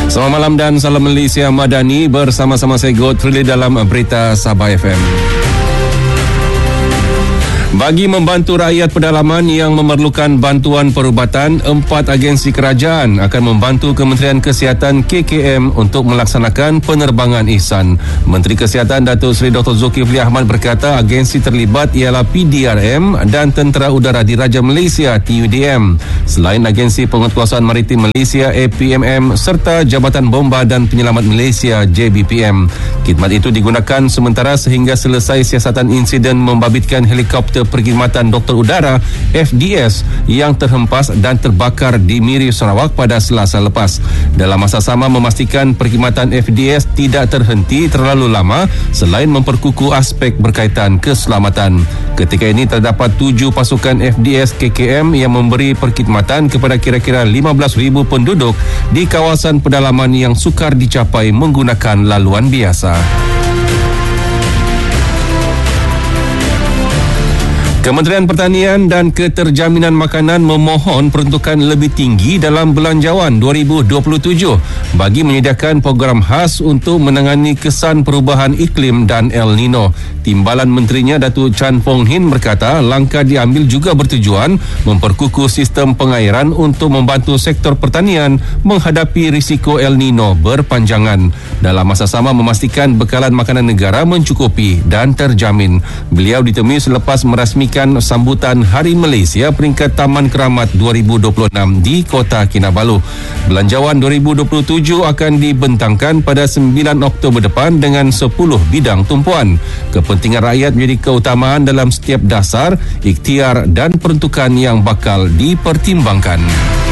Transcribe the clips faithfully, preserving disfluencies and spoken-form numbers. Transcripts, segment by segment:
Selamat malam dan salam Malaysia Madani, bersama-sama saya Godfrey dalam Berita Sabah F M. Bagi membantu rakyat pedalaman yang memerlukan bantuan perubatan, empat agensi kerajaan akan membantu Kementerian Kesihatan K K M untuk melaksanakan penerbangan ihsan. Menteri Kesihatan Datuk Seri Doktor Zulkifli Ahmad berkata agensi terlibat ialah P D R M dan Tentera Udara Diraja Malaysia T U D M. Selain Agensi Penguatkuasaan Maritim Malaysia A P M M serta Jabatan Bomba dan Penyelamat Malaysia J B P M. Khidmat itu digunakan sementara sehingga selesai siasatan insiden membabitkan helikopter perkhidmatan Doktor Udara F D S yang terhempas dan terbakar di Miri, Sarawak pada Selasa lepas. Dalam masa sama memastikan perkhidmatan F D S tidak terhenti terlalu lama selain memperkukuh aspek berkaitan keselamatan. Ketika ini terdapat tujuh pasukan F D S K K M yang memberi perkhidmatan kepada kira-kira lima belas ribu penduduk di kawasan pedalaman yang sukar dicapai menggunakan laluan biasa. Kementerian Pertanian dan Keterjaminan Makanan memohon peruntukan lebih tinggi dalam Belanjawan dua ribu dua puluh tujuh bagi menyediakan program khas untuk menangani kesan perubahan iklim dan El Nino. Timbalan Menterinya Datuk Chan Pong Hin berkata langkah diambil juga bertujuan memperkukuh sistem pengairan untuk membantu sektor pertanian menghadapi risiko El Nino berpanjangan. Dalam masa sama memastikan bekalan makanan negara mencukupi dan terjamin. Beliau ditemui selepas merasmikan sambutan Hari Malaysia peringkat Taman Keramat dua ribu dua puluh enam di Kota Kinabalu. Belanjawan dua ribu dua puluh tujuh akan dibentangkan pada sembilan Oktober depan dengan sepuluh bidang tumpuan. Kepentingan rakyat menjadi keutamaan dalam setiap dasar, ikhtiar dan peruntukan yang bakal dipertimbangkan.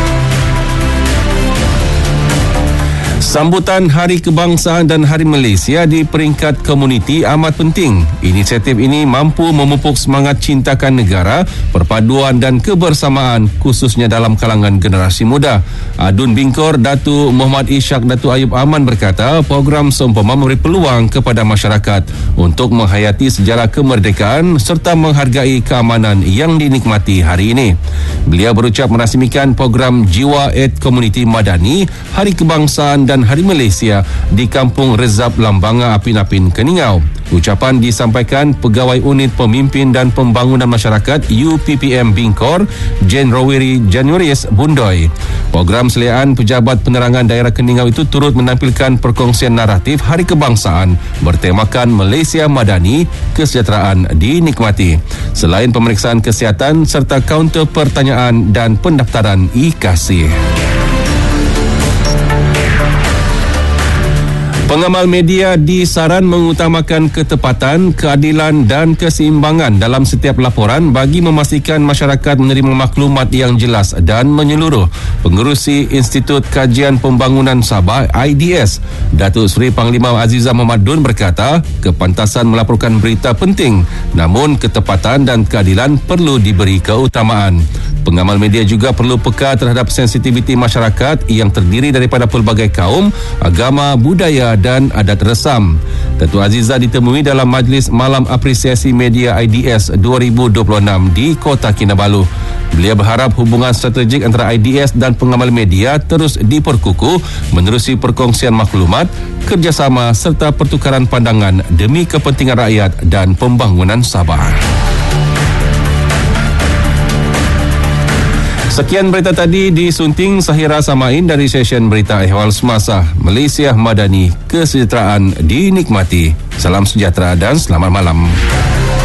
Sambutan Hari Kebangsaan dan Hari Malaysia di peringkat komuniti amat penting. Inisiatif ini mampu memupuk semangat cintakan negara, perpaduan dan kebersamaan khususnya dalam kalangan generasi muda. Adun Bingkor Datuk Muhammad Ishak Datuk Ayub Aman berkata program seumpama memberi peluang kepada masyarakat untuk menghayati sejarah kemerdekaan serta menghargai keamanan yang dinikmati hari ini. Beliau berucap merasmikan program Jiwa Aid Komuniti Madani Hari Kebangsaan dan Hari Malaysia di Kampung Rezab Lambanga Apin-Apin, Keningau. Ucapan disampaikan Pegawai Unit Pemimpin dan Pembangunan Masyarakat U P P M Bingkor, Jane Roweri Januaris Bundoy. Program seliaan Pejabat Penerangan Daerah Keningau itu turut menampilkan perkongsian naratif Hari Kebangsaan bertemakan Malaysia Madani, kesejahteraan dinikmati. Selain pemeriksaan kesihatan serta kaunter pertanyaan dan pendaftaran e-kasih. Pengamal media disaran mengutamakan ketepatan, keadilan dan keseimbangan dalam setiap laporan bagi memastikan masyarakat menerima maklumat yang jelas dan menyeluruh. Pengerusi Institut Kajian Pembangunan Sabah I D S, Datuk Seri Panglima Azizah Muhammad Dun berkata, kepantasan melaporkan berita penting, namun ketepatan dan keadilan perlu diberi keutamaan. Pengamal media juga perlu peka terhadap sensitiviti masyarakat yang terdiri daripada pelbagai kaum, agama, budaya dan adat resam. Datuk Azizah ditemui dalam Majlis Malam Apresiasi Media I D S dua ribu dua puluh enam di Kota Kinabalu. Beliau berharap hubungan strategik antara I D S dan pengamal media terus diperkukuh menerusi perkongsian maklumat, kerjasama serta pertukaran pandangan demi kepentingan rakyat dan pembangunan Sabah. Sekian berita tadi disunting Sahira Samain dari session Berita Ehwal Semasa. Malaysia Madani, kesejahteraan dinikmati. Salam sejahtera dan selamat malam.